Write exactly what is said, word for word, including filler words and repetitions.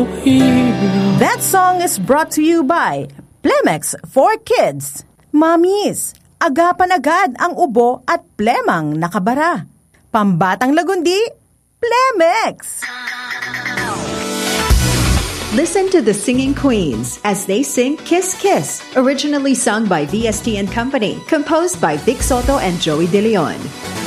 That song is brought to you by Plemex for Kids. Mommies, agapan agad ang ubo at plemang nakabara. Pambatang lagundi, Plemex! Listen to the Singing Queens as they sing Kiss Kiss, originally sung by V S T and Company, composed by Vic Soto and Joey De Leon.